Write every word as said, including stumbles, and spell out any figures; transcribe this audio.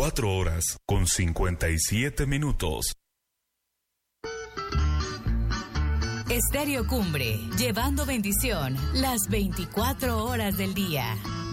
cuatro horas con cincuenta y siete minutos. Estéreo Cumbre, llevando bendición las veinticuatro horas del día.